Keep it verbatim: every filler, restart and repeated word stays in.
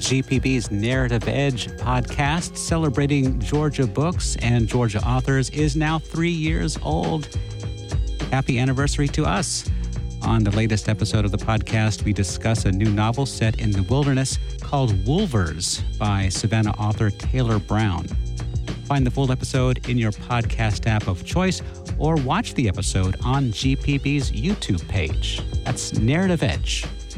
G P B's Narrative Edge podcast, celebrating Georgia books and Georgia authors, is now three years old. Happy anniversary to us. On the latest episode of the podcast, we discuss a new novel set in the wilderness called Wolvers by Savannah author Taylor Brown. Find the full episode in your podcast app of choice or watch the episode on G P B's YouTube page. That's Narrative Edge.